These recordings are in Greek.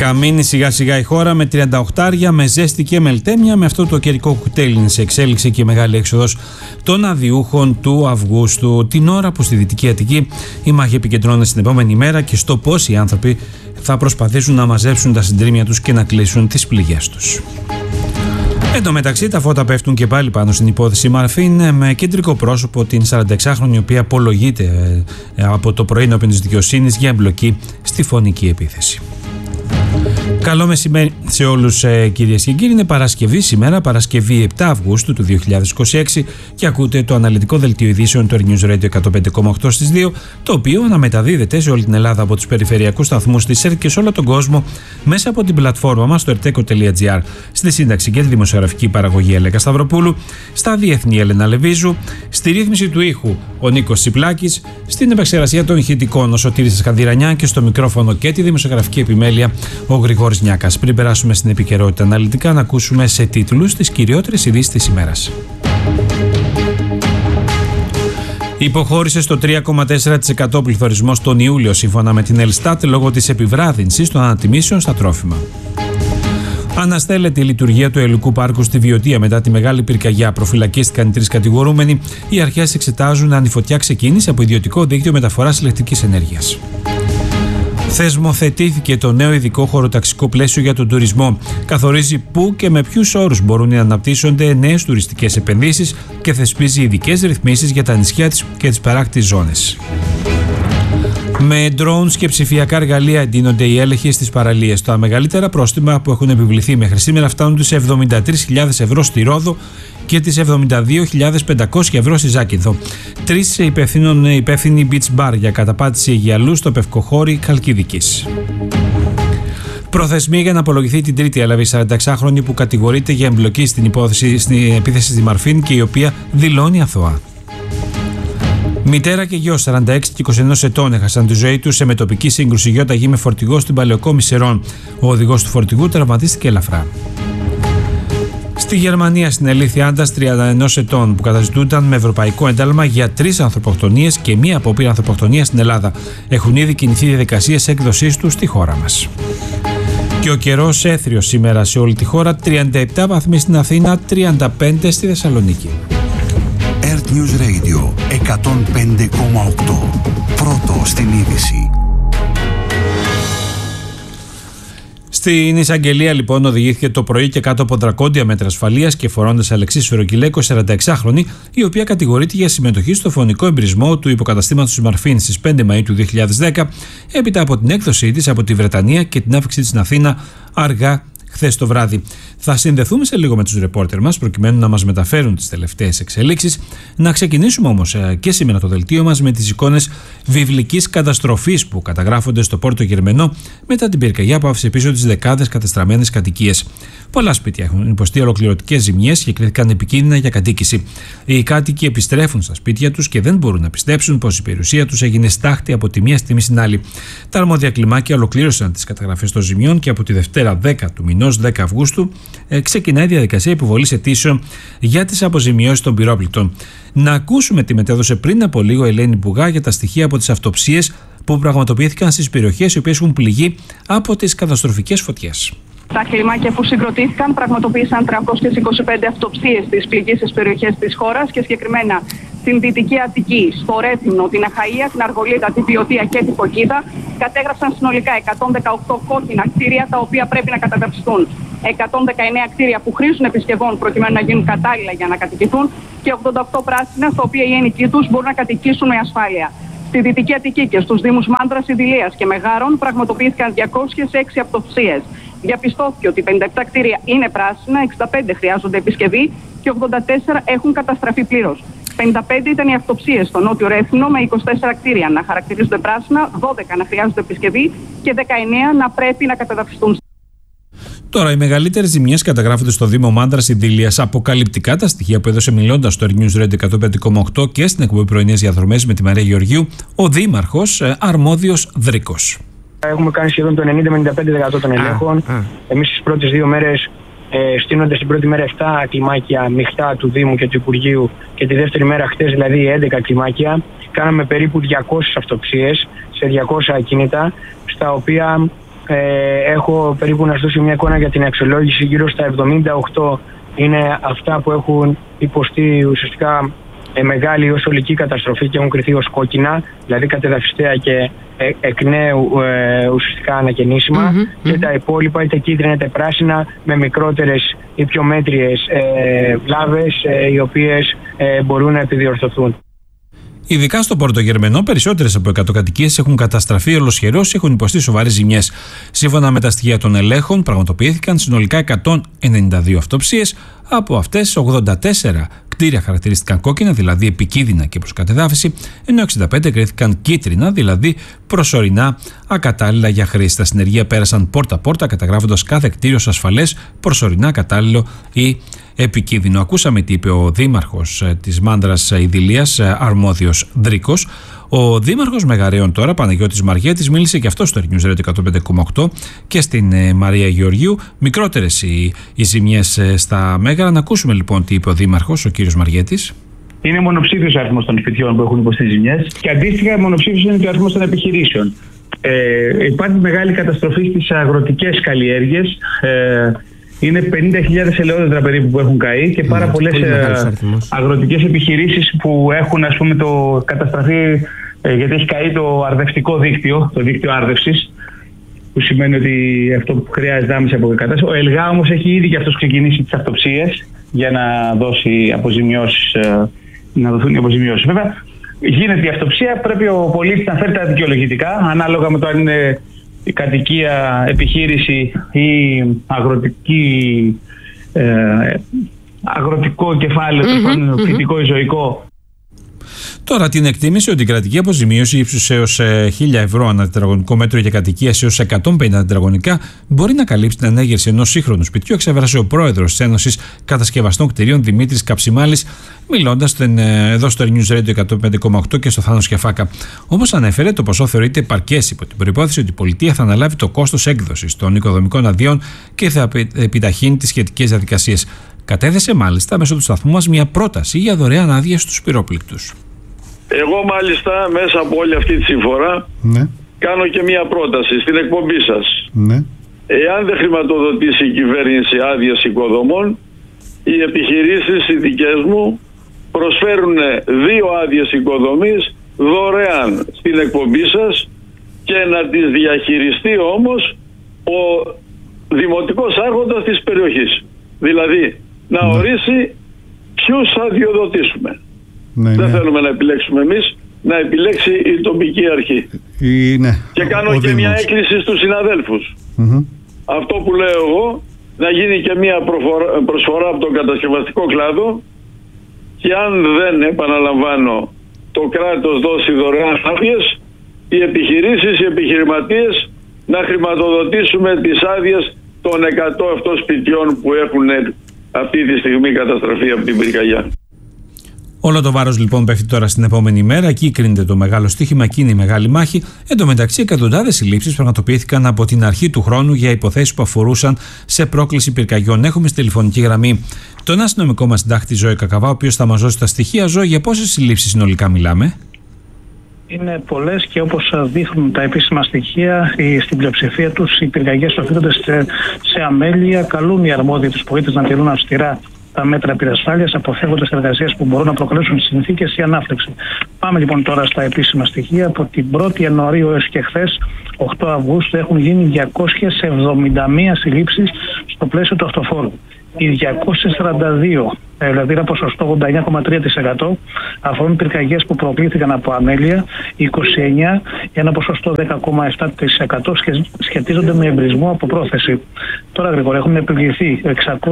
Καμίνει σιγά σιγά η χώρα με 38 με ζέστη και μελτέμια. Με αυτό το καιρικό κουτέλι είναι σε εξέλιξη και μεγάλη έξοδος των αδιούχων του Αυγούστου. Την ώρα που στη Δυτική Αττική η μάχη επικεντρώνεται στην επόμενη μέρα και στο πώς οι άνθρωποι θα προσπαθήσουν να μαζέψουν τα συντρίμμια τους και να κλείσουν τις πληγές τους. Εν τω μεταξύ, τα φώτα πέφτουν και πάλι πάνω στην υπόθεση Μαρφίν, με κεντρικό πρόσωπο την 46χρονη, η οποία απολογείται από το πρωί ενώπιον της δικαιοσύνης για εμπλοκή στη φωνική επίθεση. Καλό μεσημέρι σε όλους, κυρίες και κύριοι. Είναι Παρασκευή σήμερα, Παρασκευή 7 Αυγούστου του 2026, και ακούτε το αναλυτικό δελτίο ειδήσεων του News Radio 105,8 στις 2, το οποίο αναμεταδίδεται σε όλη την Ελλάδα από τους περιφερειακούς σταθμούς της ΕΡΤ και σε όλο τον κόσμο μέσα από την πλατφόρμα μας στο erteco.gr. Στη σύνταξη και τη δημοσιογραφική παραγωγή Ελέκα Σταυροπούλου, στα διεθνή Έλενα Λεβίζου, στη ρύθμιση του ήχου ο Νίκος Τσιπλάκης, στην επεξεργασία των ηχητικών ο Σωτήρης Σκανδυρανιά και στο μικρόφωνο και τη δημοσιογραφική επιμέλεια ο Γρηγόρης Νιάκας. Πριν περάσουμε στην επικαιρότητα αναλυτικά, να ακούσουμε σε τίτλους τις κυριότερες ειδήσεις της ημέρας. Υποχώρησε στο 3,4% πληθωρισμός τον Ιούλιο, σύμφωνα με την Ελστάτ, λόγω της επιβράδυνσης των ανατιμήσεων στα τρόφιμα. Αναστέλλεται η λειτουργία του Αιλικού Πάρκου στη Βιωτία μετά τη μεγάλη πυρκαγιά. Προφυλακίστηκαν οι 3 κατηγορούμενοι. Οι αρχές εξετάζουν αν η φωτιά ξεκίνησε από ιδιωτικό δίκτυο μεταφοράς ηλεκτρικής ενέργειας. Θεσμοθετήθηκε το νέο ειδικό χωροταξικό πλαίσιο για τον τουρισμό. Καθορίζει πού και με ποιους όρους μπορούν να αναπτύσσονται νέες τουριστικές επενδύσεις και θεσπίζει ειδικές ρυθμίσεις για τα νησιά και τις παράκτης ζώνες. Με drones και ψηφιακά εργαλεία εντείνονται οι έλεγχοι στις παραλίες. Τα μεγαλύτερα πρόστιμα που έχουν επιβληθεί μέχρι σήμερα φτάνουν τους 73.000 ευρώ στη Ρόδο και τις 72.500 ευρώ στη Ζάκυνθο. 3 υπεύθυνοι beach bar για καταπάτηση γυαλού στο Πευκοχώρι Χαλκιδικής. Προθεσμία για να απολογηθεί την Τρίτη έλαβε η 46χρονη που κατηγορείται για εμπλοκή στην επίθεση στη Μαρφίν και η οποία δηλώνει αθώα. Μητέρα και γιος 46 και 21 ετών έχασαν τη ζωή τους σε μετοπική σύγκρουση ΙΓ με φορτηγό στην Παλαιοκόμη Σερών. Ο οδηγός του φορτηγού τραυματίστηκε ελαφρά. Στη Γερμανία συνελήφθη άντρας 31 ετών που καταζητούνταν με ευρωπαϊκό ένταλμα για 3 ανθρωποκτονίες και 1 απόπειρα ανθρωποκτονίας στην Ελλάδα. Έχουν ήδη κινηθεί διαδικασίες έκδοσής του στη χώρα μας. Και ο καιρός έθριος σήμερα σε όλη τη χώρα, 37 βαθμοί στην Αθήνα, 35 στη Θεσσαλονίκη. News Radio 105,8. Πρώτο στην είδηση. Στην εισαγγελία λοιπόν οδηγήθηκε το πρωί και κάτω από δρακόντια μέτρα ασφαλείας και φορώντας Αλεξής Σφυροκυλέκο, 46χρονη, η οποία κατηγορείται για συμμετοχή στο φωνικό εμπρισμό του υποκαταστήματος της Μαρφίν στις 5 Μαΐου του 2010, έπειτα από την έκδοσή της από τη Βρετανία και την άφηξή της στην Αθήνα αργά χθες το βράδυ. Θα συνδεθούμε σε λίγο με τους ρεπόρτερ μας προκειμένου να μας μεταφέρουν τις τελευταίες εξελίξεις. Να ξεκινήσουμε όμως και σήμερα το δελτίο μας με τις εικόνες βιβλικής καταστροφής που καταγράφονται στο Πόρτο Γερμενό μετά την πυρκαγιά που άφησε πίσω τις δεκάδες κατεστραμμένες κατοικίες. Πολλά σπίτια έχουν υποστεί ολοκληρωτικές ζημιές και κρίθηκαν επικίνδυνα για κατοίκηση. Οι κάτοικοι επιστρέφουν στα σπίτια τους και δεν μπορούν να πιστέψουν πως η περιουσία τους έγινε στάχτη από τη μία στιγμή στην άλλη. Τα αρμόδια κλιμάκια ολοκλήρωσαν τις καταγραφές των ζημιών και από τη Δευτέρα 10 του μηνός 10 Αυγούστου ξεκινάει η διαδικασία υποβολής αιτήσεων για τις αποζημιώσεις των πυρόπληκτων. Να ακούσουμε τι μετέδωσε πριν από λίγο η Ελένη Μπουγά για τα στοιχεία από τις αυτοψίες που πραγματοποιήθηκαν στις περιοχές οι οποίες έχουν πληγεί από τις καταστροφικές φωτιές. Τα κλιμάκια που συγκροτήθηκαν πραγματοποίησαν 325 αυτοψίες στις πληγήσεις περιοχές της χώρας και συγκεκριμένα στην Δυτική Αττική, στο Ρέθυμνο, την Αχαΐα, την Αργολίδα, την Βιωτία και την Φωκίδα. Κατέγραψαν συνολικά 118 κόκκινα κτίρια τα οποία πρέπει να καταδαυστούν. 119 κτίρια που χρήζουν επισκευών προκειμένου να γίνουν κατάλληλα για να κατοικηθούν και 88 πράσινα στα οποία οι ενοικοί τους μπορούν να κατοικήσουν με ασφάλεια. Στη Δυτική Αττική και στους Δήμους Μάντρας, Ιδηλίας και Μεγάρων πραγματοποιήθηκαν 206 αυτοψίες. Διαπιστώθηκε ότι 57 κτίρια είναι πράσινα, 65 χρειάζονται επισκευή και 84 έχουν καταστραφεί πλήρως. 55 ήταν οι αυτοψίες στο Νότιο Ρέθυμνο με 24 κτίρια να χαρακτηρίζονται πράσινα, 12 να χρειάζονται επισκευή και 19 να πρέπει να καταδαυστούν. Τώρα, οι μεγαλύτερες ζημιές καταγράφονται στο Δήμο Μάντρας Ιδηλίας. Αποκαλυπτικά τα στοιχεία που έδωσε μιλώντας στο News Radio 105,8 και στην εκπομπή Πρωινές Διαδρομές με τη Μαρία Γεωργίου, ο Δήμαρχος Αρμόδιος Δρίκος. Έχουμε κάνει σχεδόν το 90-95% των ελέγχων. Εμείς τις πρώτες 2 μέρες, στείνοντας την πρώτη μέρα 7 κλιμάκια μειχτά του Δήμου και του Υπουργείου και τη δεύτερη μέρα χτες δηλαδή 11 κλιμάκια, κάναμε περίπου 200 αυτοψίες σε 200 ακίνητα, στα οποία έχω περίπου να σας δώσω μια εικόνα για την αξιολόγηση. Γύρω στα 78 είναι αυτά που έχουν υποστεί ουσιαστικά μεγάλη ως ολική καταστροφή και έχουν κριθεί ως κόκκινα, δηλαδή κατεδαφιστέα και εκ νέου ουσιαστικά ανακαινήσιμα, και τα υπόλοιπα είτε κίτρινα είτε πράσινα με μικρότερες ή πιο μέτριες βλάβες οι οποίες μπορούν να επιδιορθωθούν. Ειδικά στο Πορτογερμενό, περισσότερες από 100 κατοικίες έχουν καταστραφεί ολοσχερώς ή έχουν υποστεί σοβαρές ζημιές. Σύμφωνα με τα στοιχεία των ελέγχων, πραγματοποιήθηκαν συνολικά 192 αυτοψίες. Από αυτές, 84 κτίρια χαρακτηρίστηκαν κόκκινα, δηλαδή επικίνδυνα και προς κατεδάφιση, ενώ 65 κρίθηκαν κίτρινα, δηλαδή προσωρινά ακατάλληλα για χρήση. Τα συνεργεία πέρασαν πόρτα-πόρτα, καταγράφοντας κάθε κτίριο ως ασφαλές, προσωρινά κατάλληλο ή επικίνδυνο. Ακούσαμε τι είπε ο δήμαρχος της Μάνδρας Ιδηλίας, αρμόδιος Δρίκος. Ο δήμαρχος Μεγαρέων τώρα, Παναγιώτης Μαριέτης, μίλησε και αυτό στο News Radio 105,8 και στην Μαρία Γεωργίου. Μικρότερες οι ζημιές στα Μέγαρα. Να ακούσουμε λοιπόν τι είπε ο δήμαρχος, ο κύριος Μαριέτης. Είναι μονοψήφιος ο αριθμός των σπιτιών που έχουν υποστεί ζημιές και αντίστοιχα μονοψήφιος είναι και ο αριθμός των επιχειρήσεων. Υπάρχει μεγάλη καταστροφή στις αγροτικές καλλιέργειες. Είναι 50.000 ελαιόδεντρα περίπου που έχουν καεί και πάρα πολλές αγροτικές επιχειρήσεις που έχουν, ας πούμε, το καταστραφεί, γιατί έχει καεί το αρδευτικό δίκτυο, το δίκτυο άρδευσης, που σημαίνει ότι αυτό που χρειάζεται άμεση αποκατάσταση. Ο ΕΛΓΑ όμως έχει ήδη και αυτός ξεκινήσει τις αυτοψίες για να δώσει αποζημιώσεις, να δοθούν οι αποζημιώσεις. Βέβαια, γίνεται η αυτοψία, πρέπει ο πολίτης να φέρει τα δικαιολογητικά, ανάλογα με το αν είναι η κατοικία, επιχείρηση ή αγροτικό κεφάλαιο, φυτικό ή ζωικό. Τώρα την εκτίμηση ότι η κρατική αποζημίωση ύψους έως 1.000 ευρώ ανά τετραγωνικό μέτρο για κατοικία έως 150 τετραγωνικά μπορεί να καλύψει την ανέγερση ενός σύγχρονου σπιτιού, εξέφρασε ο πρόεδρος της Ένωσης Κατασκευαστών Κτηρίων Δημήτρης Καψιμάλης, μιλώντας εδώ στο News Radio 105,8 και στο Θάνο Σκεφάκα. Όπως ανέφερε, το ποσό θεωρείται επαρκές υπό την προϋπόθεση ότι η πολιτεία θα αναλάβει το κόστος έκδοσης των οικοδομικών αδειών και θα επιταχύνει τις σχετικές διαδικασίες. Κατέθεσε μάλιστα μέσω του σταθμού μας μια πρόταση για δωρεάν άδειες στους πυρόπληκτους. Εγώ μάλιστα μέσα από όλη αυτή τη συμφορά κάνω και μια πρόταση στην εκπομπή σας. Εάν δεν χρηματοδοτήσει η κυβέρνηση άδειες οικοδομών, οι επιχειρήσεις οι δικές μου προσφέρουν 2 άδειες οικοδομής δωρεάν στην εκπομπή σας και να τις διαχειριστεί όμως ο δημοτικός άρχοντας της περιοχής. Δηλαδή να ορίσει ποιους θα αδειοδοτήσουμε. Δεν θέλουμε να επιλέξουμε εμείς, να επιλέξει η τοπική αρχή. Και κάνω και μια έκκληση στους συναδέλφους. Αυτό που λέω εγώ, να γίνει και μια προσφορά από τον κατασκευαστικό κλάδο, και αν δεν, επαναλαμβάνω, το κράτος δώσει δωρεάν άδειες, οι επιχειρήσεις, οι επιχειρηματίες να χρηματοδοτήσουμε τις άδειες των 100 σπιτιών που έχουν αυτή τη στιγμή καταστραφεί από την πυρκαγιά. Όλο το βάρος λοιπόν πέφτει τώρα στην επόμενη μέρα. Εκεί κρίνεται το μεγάλο στοίχημα, εκεί είναι η μεγάλη μάχη. Εν τω μεταξύ, εκατοντάδες συλλήψεις πραγματοποιήθηκαν από την αρχή του χρόνου για υποθέσεις που αφορούσαν σε πρόκληση πυρκαγιών. Έχουμε στη τηλεφωνική γραμμή τον αστυνομικό μας συντάκτη Ζώη Κακαβά, ο οποίος θα μας δώσει τα στοιχεία. Ζώη, για πόσες συλλήψεις συνολικά μιλάμε? Είναι πολλές και όπως δείχνουν τα επίσημα στοιχεία, στην πλειοψηφία τους οι πυρκαγιές οφείλονται σε αμέλεια. Καλούν οι αρμόδιοι τους πολίτες να τηρούν αυστηρά τα μέτρα πυρασφάλειας, αποφεύγοντας εργασίες που μπορούν να προκαλέσουν συνθήκες ή ανάφλεξη. Πάμε λοιπόν τώρα στα επίσημα στοιχεία. Από την 1η Ιανουαρίου έως και χθες, 8 Αυγούστου, έχουν γίνει 271 συλλήψεις στο πλαίσιο του αυτοφόρου. Οι 242, δηλαδή ένα ποσοστό 89,3%, αφορούν πυρκαγιές που προκλήθηκαν από αμέλεια, 29, ένα ποσοστό 10,7% σχετίζονται με εμπρισμό από πρόθεση. Τώρα γρήγορα έχουν επιβληθεί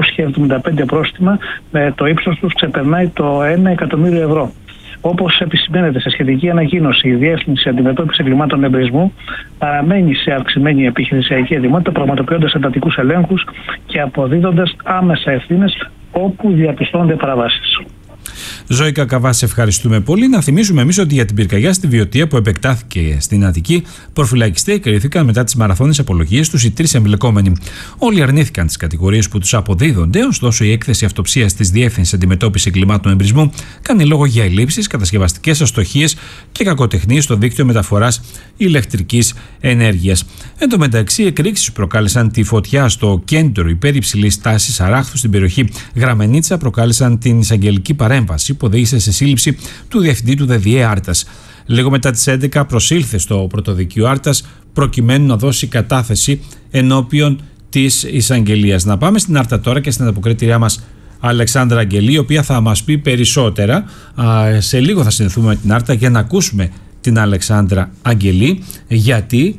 675 πρόστιμα, το ύψος τους ξεπερνάει το 1 εκατομμύριο ευρώ. Όπως επισημαίνεται σε σχετική ανακοίνωση, η Διεύθυνση Αντιμετώπισης Εγκλημάτων Εμπρισμού παραμένει σε αυξημένη επιχειρησιακή ετοιμότητα, πραγματοποιώντας εντατικούς ελέγχους και αποδίδοντας άμεσα ευθύνες όπου διαπιστώνονται παραβάσεις. Ζωή Κακαβά, σε ευχαριστούμε πολύ. Να θυμίσουμε εμείς ότι για την πυρκαγιά στη Βιωτία που επεκτάθηκε στην Αττική, προφυλακιστές κρίθηκαν μετά τις μαραθώνιες απολογίες τους οι 3 εμπλεκόμενοι. Όλοι αρνήθηκαν τις κατηγορίες που τους αποδίδονται, ωστόσο η έκθεση αυτοψίας της Διεύθυνσης Αντιμετώπισης Εγκλημάτων Εμπρισμού κάνει λόγο για ελλείψεις, κατασκευαστικές αστοχίες και κακοτεχνίες στο δίκτυο μεταφοράς ηλεκτρικής ενέργειας. Εν τω μεταξύ, εκρήξεις προκάλεσαν τη φωτιά στο κέντρο υπέρ υψηλής τάσης Αράχθου στην περιοχή Γραμμενίτσα, προκάλεσαν την εισαγγελική παρέμβαση που οδήγησε σε σύλληψη του διευθυντή του ΔΔΕ Άρτας. Λίγο μετά τις 11 προσήλθε στο πρωτοδικείο Άρτας προκειμένου να δώσει κατάθεση ενώπιον της εισαγγελίας. Να πάμε στην Άρτα τώρα και στην ανταποκρίτηριά μας Αλεξάνδρα Αγγελή, η οποία θα μας πει περισσότερα. Σε λίγο θα συνδεθούμε με την Άρτα για να ακούσουμε την Αλεξάνδρα Αγγελή, γιατί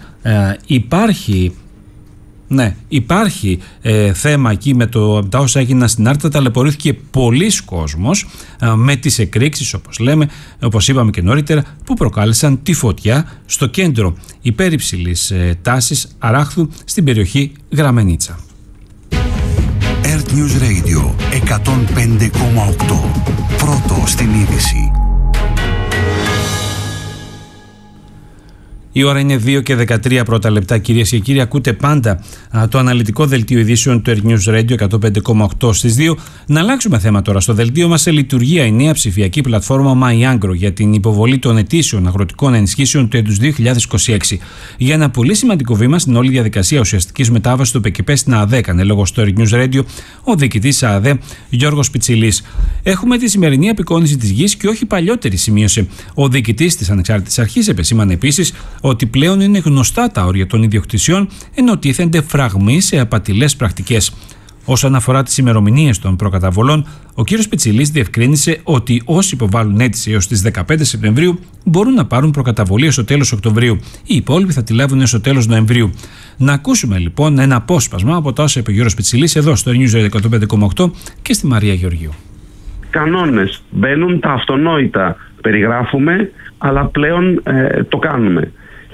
υπάρχει θέμα εκεί με τα όσα έγιναν στην Άρτα. Ταλαιπωρήθηκε πολλής κόσμος με τις εκρήξεις, όπως είπαμε και νωρίτερα, που προκάλεσαν τη φωτιά στο κέντρο υπέρυψηλης τάσης Αράχθου στην περιοχή Γραμμενίτσα. Earth News Radio 105,8. Πρώτο στην είδηση. Η ώρα είναι 2 και 13 πρώτα λεπτά, κυρίες και κύριοι. Ακούτε πάντα το αναλυτικό δελτίο ειδήσεων του Earth News Radio 105,8 στις 2. Να αλλάξουμε θέμα τώρα. Στο δελτίο μας σε λειτουργία η νέα ψηφιακή πλατφόρμα MyAgro για την υποβολή των ετήσιων αγροτικών ενισχύσεων του έτους 2026. Για ένα πολύ σημαντικό βήμα στην όλη διαδικασία ουσιαστικής μετάβασης του ΠΚΠ στην ΑΔΕ, έκανε λόγο στο Earth News Radio ο διοικητής της ΑΔΕ Γιώργος Πιτσιλής. Έχουμε τη σημερινή απεικόνιση της γης και όχι παλιότερη, σημείωσε ο διοικητής της Ανεξάρτητης Αρχής. Επεσήμανε επίσης ότι πλέον είναι γνωστά τα όρια των ιδιοκτησιών, ενώ τίθενται φραγμοί σε απατηλές πρακτικές. Όσον αφορά τις ημερομηνίες των προκαταβολών, ο κ. Πιτσιλής διευκρίνησε ότι όσοι υποβάλλουν αίτηση έως τις 15 Σεπτεμβρίου μπορούν να πάρουν προκαταβολή έως το τέλος Οκτωβρίου. Οι υπόλοιποι θα τη λάβουν έως το τέλος Νοεμβρίου. Να ακούσουμε λοιπόν ένα απόσπασμα από τα όσα είπε ο κ. Πιτσιλής εδώ στο News 105,8 και στη Μαρία Γεωργίου. Κανόνες μπαίνουν, τα αυτονόητα περιγράφουμε, αλλά πλέον το κάνουμε.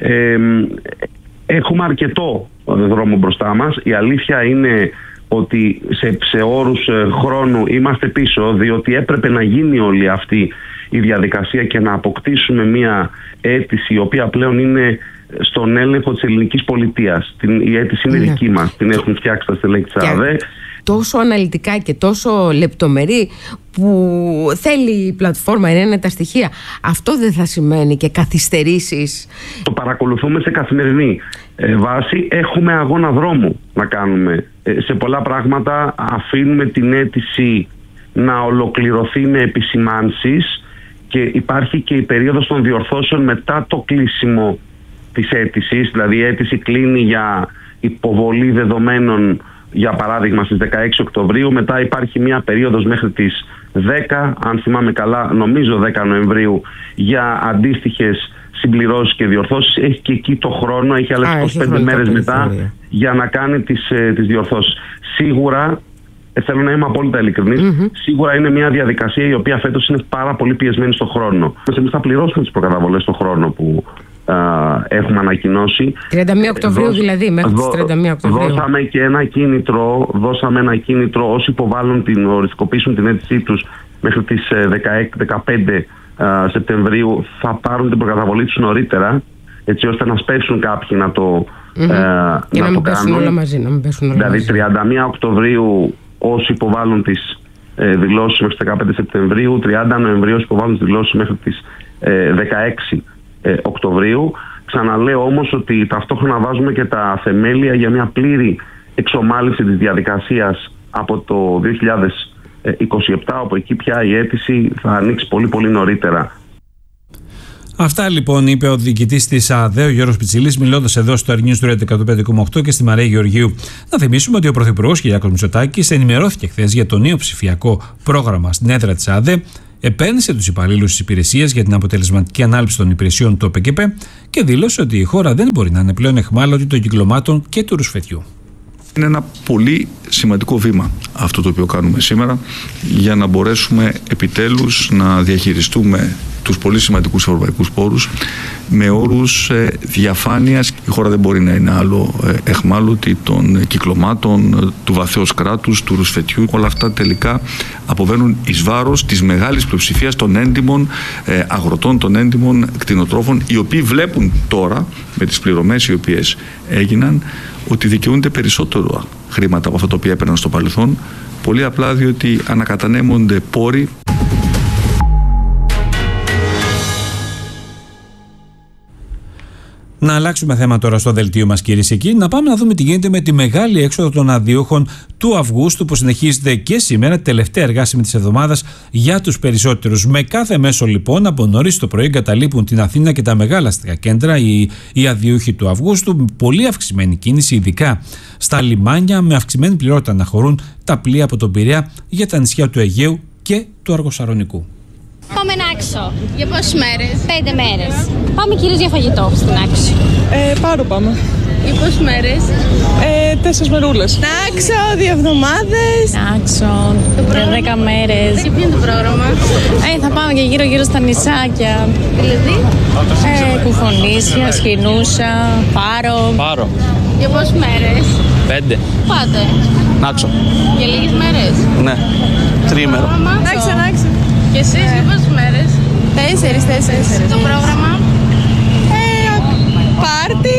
Έχουμε αρκετό δρόμο μπροστά μας. Η αλήθεια είναι ότι σε όρους χρόνου είμαστε πίσω, διότι έπρεπε να γίνει όλη αυτή η διαδικασία και να αποκτήσουμε μια αίτηση η οποία πλέον είναι στον έλεγχο της ελληνικής πολιτείας. Η αίτηση είναι δική μας, την έχουν φτιάξει τα στελέχη της ΑΔΕ. Τόσο αναλυτικά και τόσο λεπτομερή που θέλει η πλατφόρμα, είναι τα στοιχεία. Αυτό δεν θα σημαίνει και καθυστερήσεις? Το παρακολουθούμε σε καθημερινή βάση. Έχουμε αγώνα δρόμου να κάνουμε. Σε πολλά πράγματα αφήνουμε την αίτηση να ολοκληρωθεί με επισημάνσεις και υπάρχει και η περίοδος των διορθώσεων μετά το κλείσιμο της αίτησης. Δηλαδή η αίτηση κλείνει για υποβολή δεδομένων, για παράδειγμα στις 16 Οκτωβρίου, μετά υπάρχει μια περίοδος μέχρι τις 10, αν θυμάμαι καλά, νομίζω 10 Νοεμβρίου, για αντίστοιχες συμπληρώσεις και διορθώσεις. Έχει και εκεί το χρόνο, έχει άλλες 25 μέρες μετά για να κάνει τις διορθώσεις. Σίγουρα, θέλω να είμαι απόλυτα ειλικρινής, σίγουρα είναι μια διαδικασία η οποία φέτος είναι πάρα πολύ πιεσμένη στον χρόνο. Εμείς θα πληρώσουμε τις προκαταβολές στον χρόνο που έχουμε ανακοινώσει. 31 Οκτωβρίου δηλαδή, μέχρι τις 31 Οκτωβρίου. Δώσαμε ένα κίνητρο όσοι υποβάλλουν οριστικοποιήσουν την αίτησή τους μέχρι τις 15 Σεπτεμβρίου θα πάρουν την προκαταβολή τους νωρίτερα, έτσι ώστε να σπεύσουν κάποιοι να το κάνουν. Όλα μαζί, να μην πέσουν όλα δηλαδή μαζί. 31 Οκτωβρίου όσοι υποβάλλουν τις δηλώσεις μέχρι τις 15 Σεπτεμβρίου, 30 Νοεμβρίου όσοι υποβάλλουν τις δηλώσεις μέχρι τις 16 Οκτωβρίου. Ξαναλέω όμως ότι ταυτόχρονα βάζουμε και τα θεμέλια για μια πλήρη εξομάλυνση της διαδικασίας από το 2027, όπου εκεί πια η αίτηση θα ανοίξει πολύ πολύ νωρίτερα. Αυτά λοιπόν είπε ο διοικητής της ΑΔΕ, ο Γιώργος Πιτσιλής, μιλώντας εδώ στο News του 105,8 και στη Μαρία Γεωργίου. Να θυμίσουμε ότι ο Πρωθυπουργός Κυριάκος Μητσοτάκης ενημερώθηκε χθες για το νέο ψηφιακό πρόγραμμα στην έδρα της ΑΔΕ, επένδυσε τους υπαλλήλους της υπηρεσίας για την αποτελεσματική ανάληψη των υπηρεσιών του ΠΚΠ και δήλωσε ότι η χώρα δεν μπορεί να είναι πλέον αιχμάλωτη των κυκλωμάτων και του ρουσφετιού. Είναι ένα πολύ σημαντικό βήμα αυτό το οποίο κάνουμε σήμερα για να μπορέσουμε επιτέλους να διαχειριστούμε τους πολύ σημαντικούς ευρωπαϊκούς πόρους με όρους διαφάνειας. Η χώρα δεν μπορεί να είναι άλλο εχμάλωτη των κυκλωμάτων, του βαθέως κράτους, του ρουσφετιού. Όλα αυτά τελικά αποβαίνουν εις βάρος της μεγάλης πλειοψηφίας των έντιμων αγροτών, των έντιμων κτηνοτρόφων, οι οποίοι βλέπουν τώρα με τις πληρωμές οι οποίες έγιναν ότι δικαιούνται περισσότερο χρήματα από αυτά τα οποία έπαιρναν στο παρελθόν, πολύ απλά διότι ανακατανέμονται πόροι. Να αλλάξουμε θέμα τώρα στο δελτίο μας, κυρίες και κύριοι. Να πάμε να δούμε τι γίνεται με τη μεγάλη έξοδο των αδειούχων του Αυγούστου που συνεχίζεται και σήμερα, τελευταία εργάσιμη της εβδομάδας για τους περισσότερους. Με κάθε μέσο λοιπόν από νωρίς το πρωί εγκαταλείπουν την Αθήνα και τα μεγάλα αστικά κέντρα οι αδειούχοι του Αυγούστου. Πολύ αυξημένη κίνηση, ειδικά στα λιμάνια, με αυξημένη πληρότητα να χωρούν τα πλοία από τον Πειραιά για τα νησιά του Αιγαίου και του Αργοσαρονικού. Πάμε Νάξο. Για πόσες μέρες? 5 μέρες. Πάμε κυρίως για φαγητό στην Νάξο. Πάρο πάμε. Για πόσες μέρες? 4 μερούλες. Νάξο, 2 εβδομάδες. Νάξο, για 10 μέρες. Και ποιο είναι το πρόγραμμα? Θα πάμε και γύρω στα νησάκια. Δηλαδή? Κουφονήσια, Σχοινούσα, Πάρο. Για πόσες μέρες? 5. Πάτε? Νάξο. Για λίγες μέρες? Ναι. Τρίμερο. Νάξο. Και εσείς για πόσες μέρες? 4. Το πρόγραμμα? Πάρτι,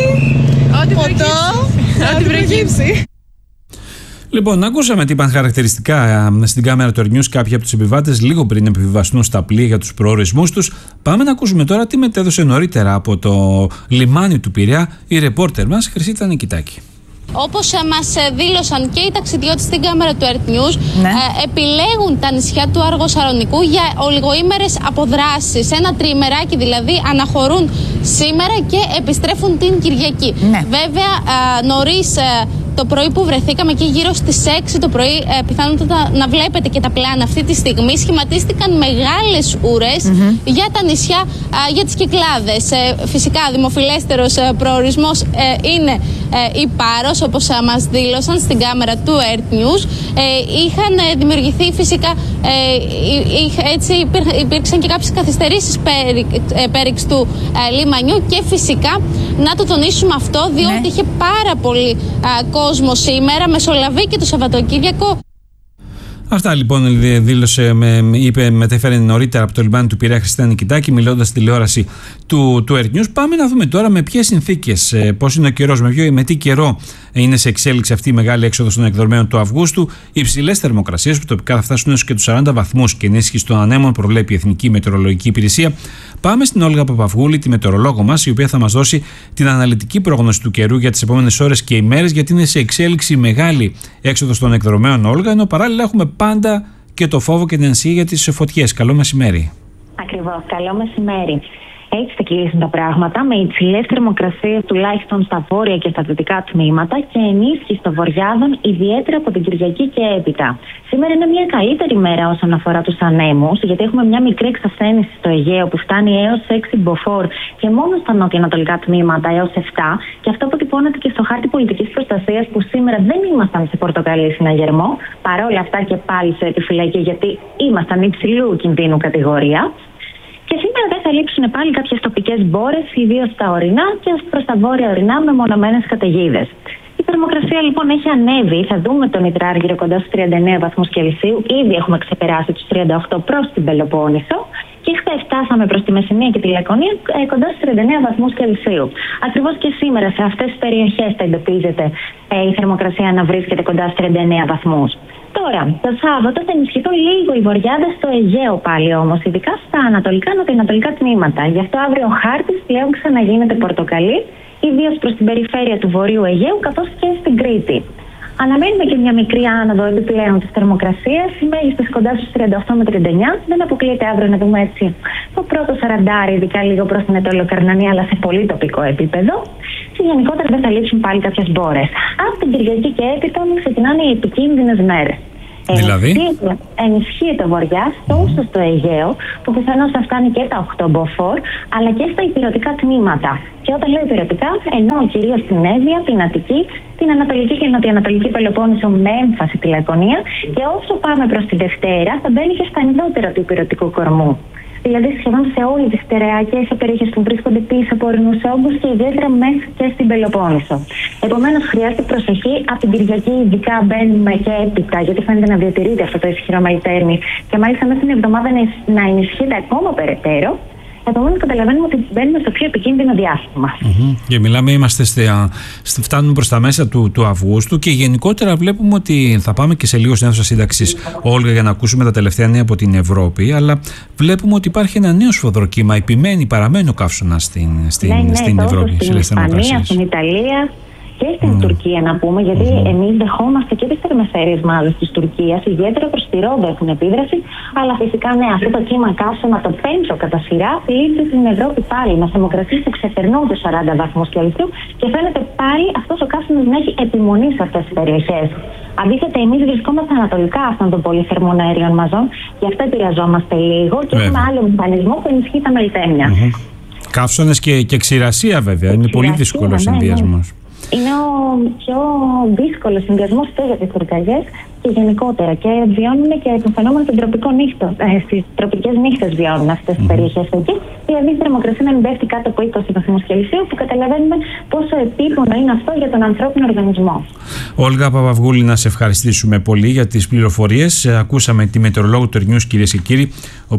ποτό, ό,τι προκύψει. Λοιπόν, ακούσαμε τι είπαν χαρακτηριστικά στην κάμερα του News κάποιοι από τους επιβάτες λίγο πριν επιβιβαστούν στα πλοία για τους προορισμούς τους. Πάμε να ακούσουμε τώρα τι μετέδωσε νωρίτερα από το λιμάνι του Πειραιά η ρεπόρτερ μας Χρυσίτα Νικητάκη. Όπως μας δήλωσαν και οι ταξιδιώτες στην κάμερα του Earth News, επιλέγουν τα νησιά του Αργοσαρονικού για ολιγοήμερες αποδράσεις. Ένα τριημεράκι δηλαδή, αναχωρούν σήμερα και επιστρέφουν την Κυριακή. Βέβαια, νωρίς το πρωί που βρεθήκαμε και γύρω στις 6 το πρωί, πιθανότατα να βλέπετε και τα πλάνα αυτή τη στιγμή, σχηματίστηκαν μεγάλες ουρές για τα νησιά, για τις Κυκλάδες. Φυσικά, δημοφιλέστερος προορισμός είναι η Πάρος, όπως μας δήλωσαν στην κάμερα του Earth News. Είχαν δημιουργηθεί φυσικά, έτσι υπήρξαν και κάποιες καθυστερήσεις πέριξ του λιμανιού και φυσικά να το τονίσουμε αυτό, διότι είχε πάρα πολύ κόσμο σήμερα, μεσολαβεί και το Σαββατοκύριακο. Αυτά λοιπόν μετέφερε νωρίτερα από το λιμάνι του Πειραιά Χρυσίτα Νικητάκη, μιλώντας στη τηλεόραση του Earth News. Πάμε να δούμε τώρα με ποιες συνθήκες, πώς είναι ο καιρός, με τι καιρό είναι σε εξέλιξη αυτή η μεγάλη έξοδος των εκδρομέων του Αυγούστου. Υψηλές θερμοκρασίες που τοπικά θα φτάσουν έως και τους 40 βαθμούς και ενίσχυση των ανέμων προβλέπει η Εθνική Μετεωρολογική Υπηρεσία. Πάμε στην Όλγα Παπαυγούλη, τη μετεωρολόγο μας, η οποία θα μας δώσει την αναλυτική πρόγνωση του καιρού για τις επόμενες ώρες και ημέρες, γιατί είναι σε εξέλιξη η μεγάλη έξοδος των εκδρομέων, Όλγα, ενώ παράλληλα έχουμε πάντα και το φόβο και την ανησυχία για τις φωτιές. Καλό μεσημέρι. Ακριβώς, καλό μεσημέρι. Έτσι θα κυλήσουν τα πράγματα, με υψηλές θερμοκρασίες τουλάχιστον στα βόρεια και στα δυτικά τμήματα και ενίσχυση των βορειάδων, ιδιαίτερα από την Κυριακή και έπειτα. Σήμερα είναι μια καλύτερη μέρα όσον αφορά τους ανέμους, γιατί έχουμε μια μικρή εξασθένηση στο Αιγαίο που φτάνει έως 6 μποφόρ και μόνο στα νότια-ανατολικά τμήματα έως 7. Και αυτό αποτυπώνεται και στο χάρτη πολιτικής προστασίας που σήμερα δεν ήμασταν σε πορτοκαλί συναγερμό. Παρόλα αυτά και πάλι σε επιφυλακή, γιατί ήμασταν υψηλού κινδύνου κατηγορία. Και σήμερα δεν θα λείψουν πάλι κάποιες τοπικές μπόρες, ιδίως στα ορεινά και προς τα βόρεια ορεινά με μονομένες καταιγίδες. Η θερμοκρασία λοιπόν έχει ανέβει. Θα δούμε τον Ιτράργυρο κοντά στους 39 βαθμούς Κελσίου. Ήδη έχουμε ξεπεράσει τους 38 προς την Πελοπόννησο. Και χθες φτάσαμε προς τη Μεσσηνία και τη Λακωνία κοντά στους 39 βαθμούς Κελσίου. Ακριβώς και σήμερα σε αυτές τις περιοχές θα εντοπίζεται η θερμοκρασία να βρίσκεται κοντά στους 39 βαθμούς. Τώρα, το Σάββατο θα ενισχυθούν λίγο οι βορειάδες στο Αιγαίο πάλι όμως, ειδικά στα νοτιοανατολικά τμήματα. Γι' αυτό αύριο ο χάρτης πλέον ξαναγίνεται πορτοκαλί, ιδίως προς την περιφέρεια του Βορείου Αιγαίου καθώς και στην Κρήτη. Αναμένουμε και μια μικρή άνοδο επιπλέον της θερμοκρασίας, οι μέγιστες κοντά στους 38 με 39. Δεν αποκλείεται αύριο να δούμε έτσι το πρώτο 40, ειδικά λίγο προς την Ετωλοκαρνανία, αλλά σε πολύ τοπικό επίπεδο. Και γενικότερα δεν θα λείψουν πάλι κάποιες μπόρες. Από την Κυριακή και έπειτα ξεκινάνε οι επικίνδυνες μέρες. Δηλαδή, ενισχύεται ο βοριάς τόσο στο Αιγαίο, που πιθανώς θα φτάνει και τα 8 μποφόρ, αλλά και στα ηπειρωτικά τμήματα. Και όταν λέω ηπειρωτικά, εννοώ κυρίως την Εύβοια, την Αττική, την Ανατολική και Νοτιοανατολική Πελοπόννησο με έμφαση τη Λακωνία. Και όσο πάμε προς τη Δευτέρα, θα μπαίνει και στα ενδότερα του ηπειρωτικού κορμού. δηλαδή σχεδόν σε όλες τις στερεακές περιοχές που βρίσκονται πίσω από ορεινούς όγκους και ιδιαίτερα μέχρι και στην Πελοπόννησο. Επομένως, χρειάζεται προσοχή. Από την Κυριακή, ειδικά, μπαίνουμε και έπειτα, γιατί φαίνεται να διατηρείται αυτό το ισχυρό μελτέμι και μάλιστα μέσα στην εβδομάδα να ενισχύεται ακόμα περαιτέρω. Επομένως, καταλαβαίνουμε ότι μπαίνουμε στο πιο επικίνδυνο διάστημα. Και μιλάμε, φτάνουμε προς τα μέσα του Αυγούστου και γενικότερα βλέπουμε ότι θα πάμε και σε λίγο στην αίθουσα σύνταξης, Όλγα, για να ακούσουμε τα τελευταία νέα από την Ευρώπη. Αλλά βλέπουμε ότι υπάρχει ένα νέο σφοδροκύμα. Παραμένει ο καύσωνας στην Ευρώπη. Στην Ισπανία, στην Ιταλία και στην Τουρκία, να πούμε, γιατί εμείς δεχόμαστε και τις θερμοκρασίες μάλλον της Τουρκίας, ιδιαίτερα προς τη Ρόδο έχουν επίδραση, αλλά φυσικά ναι, αυτό το κύμα καύσωνα, το πέμπτο κατά σειρά, πλήττει την Ευρώπη πάλι με θερμοκρασίες που ξεπερνούν τους 40 βαθμούς Κελσίου και φαίνεται πάλι αυτός ο καύσωνας να έχει επιμονή σε αυτές τις περιοχές. Αντίθετα, εμείς βρισκόμαστε ανατολικά αυτών των πολυθερμών αερίων μαζών, γι' αυτό επηρεαζόμαστε λίγο και έχουμε άλλο μηχανισμό που ενισχύει τα μελτέμια. Καύσωνες και ξηρασία, βέβαια. Είναι πολύ δύσκολο ο συνδυασμός. Είναι ο πιο δύσκολος συνδυασμός και για τις πυρκαγιές και γενικότερα. Και βιώνουν και το φαινόμενο των τροπικών νύχτων. Στις τροπικές νύχτες βιώνουν αυτές τις περιοχές εκεί. Δηλαδή η θερμοκρασία να μην πέφτει κάτω από 20 βαθμούς Κελσίου, που καταλαβαίνουμε πόσο επίπονο είναι αυτό για τον ανθρώπινο οργανισμό. Όλγα Παπαυγούλη, να σε ευχαριστήσουμε πολύ για τις πληροφορίες. Ακούσαμε τη μετεωρολόγο του News, κυρίες και κύριοι,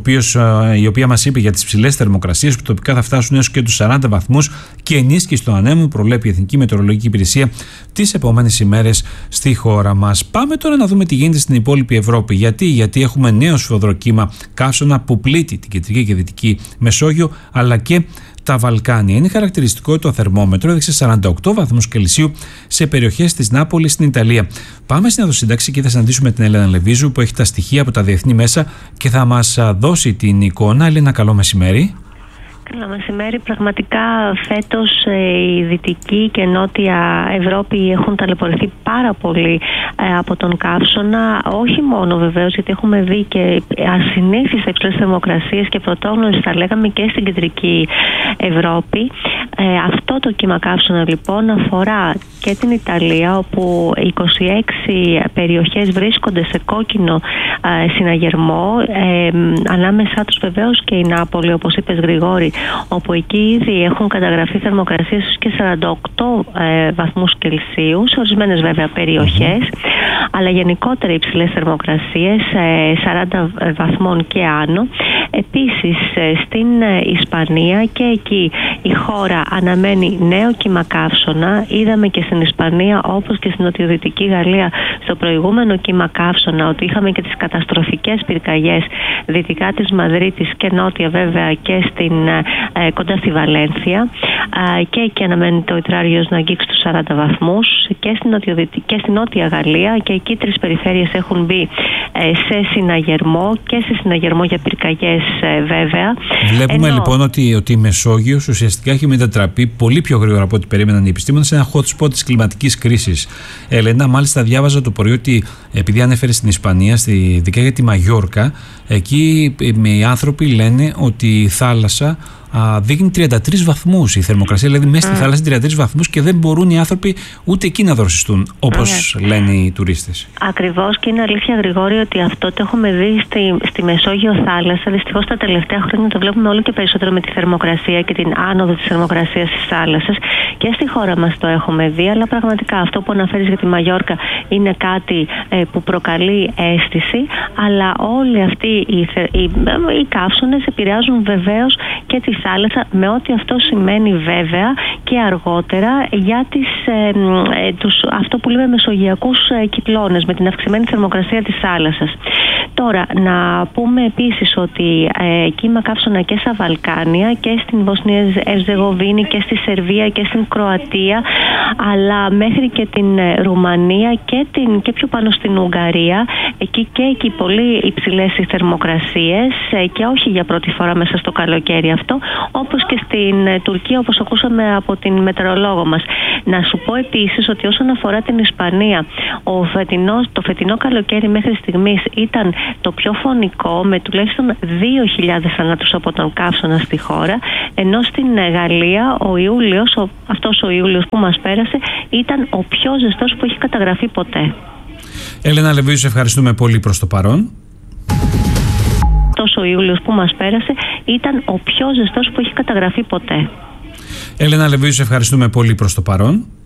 η οποία μας είπε για τις ψηλές θερμοκρασίες που τοπικά θα φτάσουν έως και τους 40 βαθμούς και ενίσχυση των ανέμων, προβλέπει η Εθνική Μετεωρολογική Υπηρεσία τις επόμενες ημέρες στη χώρα μας. Πάμε τώρα να δούμε τι γίνεται στην υπόλοιπη Ευρώπη. Γιατί έχουμε νέο σφοδροκύμα καύσωνα που πλήττει την κεντρική και δυτική Μεσόγειο, αλλά και τα Βαλκάνια. Είναι χαρακτηριστικό ότι το θερμόμετρο έδειξε 48 βαθμούς Κελσίου σε περιοχές της Νάπολης στην Ιταλία. Πάμε στην Οδοσύνταξη και θα συναντήσουμε την Έλενα Λεβίζου, που έχει τα στοιχεία από τα διεθνή μέσα και θα μας δώσει την εικόνα. Έλενα, καλό μεσημέρι. Καλό μεσημέρι. Πραγματικά φέτος η Δυτική και Νότια Ευρώπη έχουν ταλαιπωρηθεί πάρα πολύ από τον καύσωνα. Όχι μόνο βεβαίως, γιατί έχουμε δει και ασυνήθιστα υψηλές θερμοκρασίες και πρωτόγνωρες, θα λέγαμε, και στην Κεντρική Ευρώπη. Αυτό το κύμα καύσωνα λοιπόν αφορά και την Ιταλία, όπου 26 περιοχές βρίσκονται σε κόκκινο συναγερμό, ανάμεσά τους βεβαίως και η Νάπολη, όπως είπες Γρηγόρη, όπου εκεί ήδη έχουν καταγραφεί θερμοκρασίες και 48 βαθμούς Κελσίου σε ορισμένες βέβαια περιοχές, αλλά γενικότερα υψηλές θερμοκρασίες 40 βαθμών και άνω. Επίσης στην Ισπανία, και εκεί η χώρα αναμένει νέο κύμα καύσωνα. Είδαμε και στην Ισπανία, όπως και στην νοτιοδυτική Γαλλία, στο προηγούμενο κύμα καύσωνα, ότι είχαμε και τις καταστροφικές πυρκαγιές δυτικά της Μαδρίτης και νότια βέβαια και κοντά στη Βαλένθια, και εκεί αναμένεται ο υδράριος να αγγίξει τους 40 βαθμούς, και στην νότια Γαλλία, και εκεί 3 περιφέρειες έχουν μπει σε συναγερμό και σε συναγερμό για πυρκαγιές βέβαια. Βλέπουμε λοιπόν ότι η Μεσόγειος ουσιαστικά έχει μετατραπεί πολύ πιο γρήγορα από ό,τι περίμεναν οι επιστήμονες σε ένα hot spot της κλιματικής κρίσης. Έλενα, μάλιστα διάβαζα το πρωί ότι, επειδή ανέφερε στην Ισπανία, ειδικά για τη Μαγιόρκα, εκεί οι άνθρωποι λένε ότι η θάλασσα δείχνει 33 βαθμούς η θερμοκρασία, δηλαδή μέσα στη θάλασσα 33 βαθμούς, και δεν μπορούν οι άνθρωποι ούτε εκεί να δροσιστούν, όπως λένε οι τουρίστες. Ακριβώς, και είναι αλήθεια, Γρηγόρη, ότι αυτό το έχουμε δει στη Μεσόγειο θάλασσα. Δυστυχώς τα τελευταία χρόνια το βλέπουμε όλο και περισσότερο με τη θερμοκρασία και την άνοδο της θερμοκρασίας της θάλασσας. Και στη χώρα μας το έχουμε δει, αλλά πραγματικά αυτό που αναφέρεις για τη Μαγιόρκα είναι κάτι που προκαλεί αίσθηση, αλλά όλοι αυτοί οι καύσωνες επηρεάζουν βεβαίως και τη θάλασσα, με ό,τι αυτό σημαίνει βέβαια και αργότερα για αυτό που λέμε μεσογειακούς κυκλώνες, με την αυξημένη θερμοκρασία της θάλασσας. Τώρα, να πούμε επίσης ότι κύμα καύσωνα και στα Βαλκάνια, και στην Βοσνία Ερζεγοβίνη, και στη Σερβία και στην Κροατία, αλλά μέχρι και την Ρουμανία και πιο πάνω στην Ουγγαρία, εκεί πολύ υψηλές οι θερμοκρασίες, και όχι για πρώτη φορά μέσα στο καλοκαίρι αυτό, όπως και στην Τουρκία, όπως ακούσαμε από την μετεωρολόγο μας. Να σου πω επίσης ότι όσον αφορά την Ισπανία, το φετινό καλοκαίρι μέχρι στιγμής ήταν το πιο φωνικό, με τουλάχιστον 2.000 θανάτους από τον καύσωνα στη χώρα, ενώ στην Γαλλία αυτός ο Ιούλιος που μας πέρασε ήταν ο πιο ζεστός που έχει καταγραφεί ποτέ. Έλενα Λεβίζου, ευχαριστούμε πολύ προς το παρόν. αυτός ο Ιούλιος που μας πέρασε ήταν ο πιο ζεστός που έχει καταγραφεί ποτέ. Έλενα Λεβίου, σε ευχαριστούμε πολύ προς το παρόν.